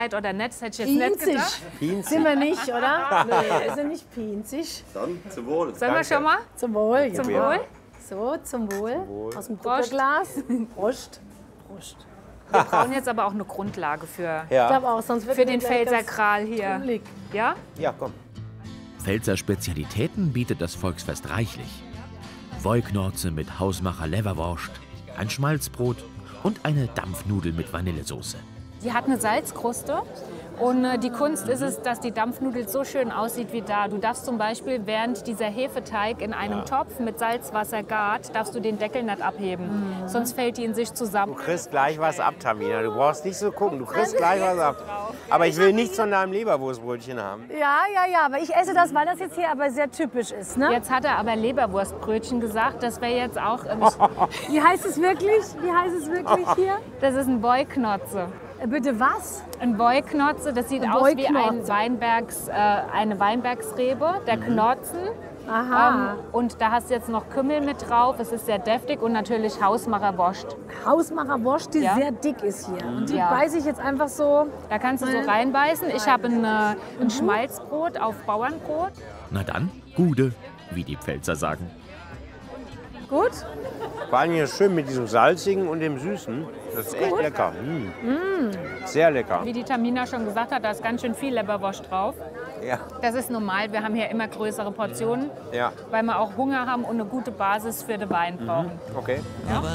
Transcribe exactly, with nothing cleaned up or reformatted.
Oder nett, das hätte ich jetzt nicht gedacht. Pinzig. Sind wir nicht, oder? Nee, wir sind nicht pinzig. Dann zum Wohl. Sollen wir schon mal? Zum Wohl. Zum ja. Wohl? So, zum Wohl. Zum Wohl. Aus dem Prost. Glas. Prost. Prost. Wir brauchen jetzt aber auch eine Grundlage für, Ich Ja, glaube auch, sonst wird für mir den gleich Pfälzer ganz Kral hier. kummelig. Ja? ja, komm. Pfälzer Spezialitäten bietet das Volksfest reichlich. Wollknorze mit Hausmacher Leverwurst, ein Schmalzbrot und eine Dampfnudel mit Vanillesoße. Die hat eine Salzkruste. Und äh, die Kunst ist es, dass die Dampfnudel so schön aussieht wie da. Du darfst zum Beispiel, während dieser Hefeteig in einem Topf mit Salzwasser gart, darfst du den Deckel nicht abheben. Mhm. Sonst fällt die in sich zusammen. Du kriegst gleich was ab, Tamina. Du brauchst nicht so gucken. Du kriegst gleich was ab. Aber ich will nichts von deinem Leberwurstbrötchen haben. Ja, ja, ja, aber ich esse das, weil das jetzt hier aber sehr typisch ist, ne? Jetzt hat er aber Leberwurstbrötchen gesagt. Das wäre jetzt auch... äh, Wie heißt es wirklich? Wie heißt es wirklich hier? Das ist ein Wollknotze. Äh, Bitte was? Ein Wollknotze, das sieht Ein aus wie ein Wollknotze. Weinbergs, äh, eine Weinbergsrebe, der Knotzen. Aha. Ähm, und da hast du jetzt noch Kümmel mit drauf. Es ist sehr deftig und natürlich Hausmacherwurst. Hausmacherwurst, die Ja. sehr dick ist hier. Und die Ja. beiße ich jetzt einfach so. Da kannst du so reinbeißen. Ich habe ein, äh, ein Schmalzbrot auf Bauernbrot. Na dann, Gude, wie die Pfälzer sagen. Gut? Vor allem hier schön mit diesem Salzigen und dem Süßen. Das ist echt lecker. Mm. Sehr lecker. Wie die Tamina schon gesagt hat, da ist ganz schön viel Leberwurst drauf. Ja. Das ist normal. Wir haben hier immer größere Portionen, Ja. weil wir auch Hunger haben und eine gute Basis für den Wein brauchen. Okay.